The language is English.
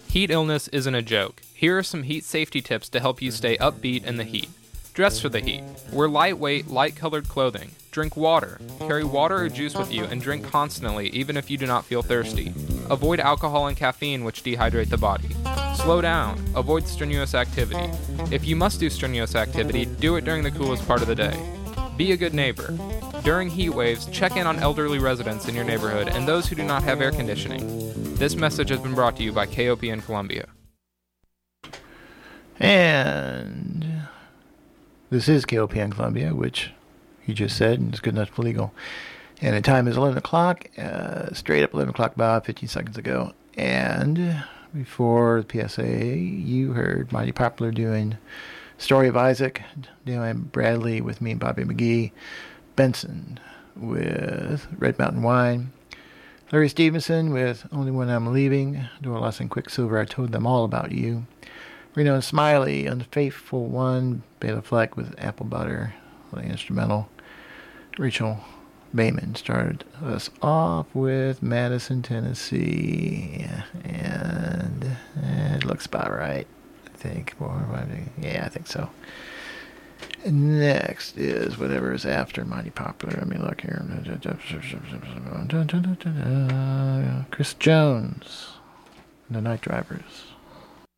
Heat illness isn't a joke. Here are some heat safety tips to help you stay upbeat in the heat. Dress for the heat. Wear lightweight, light-colored clothing. Drink water. Carry water or juice with you and drink constantly, even if you do not feel thirsty. Avoid alcohol and caffeine, which dehydrate the body. Slow down. Avoid strenuous activity. If you must do strenuous activity, do it during the coolest part of the day. Be a good neighbor. During heat waves, check in on elderly residents in your neighborhood and those who do not have air conditioning. This message has been brought to you by KOP in Columbia. And this is KOP in Columbia, which he just said, and it's good enough for legal. And the time is 11 o'clock, straight up 11 o'clock about 15 seconds ago. And before the PSA, you heard Mighty Popular doing Story of Isaac, doing Bradley with me and Bobby McGee, Benson with Red Mountain Wine, Larry Stevenson with Only When I'm Leaving, Dorlas and Quicksilver, I Told Them All About You, Reno and Smiley, Unfaithful One, Bela Fleck with Apple Butter, the instrumental. Rachel Bayman started us off with Madison, Tennessee, and it looks about right, I think. Yeah, I think so. Next is whatever is after Mighty Popular. Let me look here. Chris Jones, The Night Drivers.